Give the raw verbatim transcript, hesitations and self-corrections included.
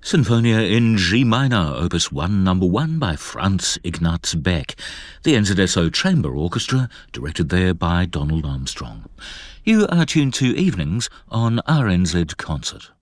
Sinfonia in G minor, opus one, number one by Franz Ignaz Beck. The N Z S O Chamber Orchestra, directed there by Donald Armstrong. You are tuned to Evenings on R N Z Concert.